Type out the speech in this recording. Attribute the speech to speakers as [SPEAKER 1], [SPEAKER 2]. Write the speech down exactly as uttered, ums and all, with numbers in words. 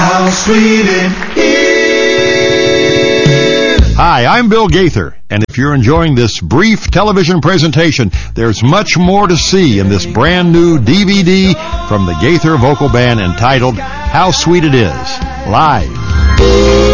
[SPEAKER 1] how sweet it is.
[SPEAKER 2] Hi, I'm Bill Gaither, and if you're enjoying this brief television presentation, there's much more to see in this brand new D V D from the Gaither Vocal Band entitled How Sweet It Is, live.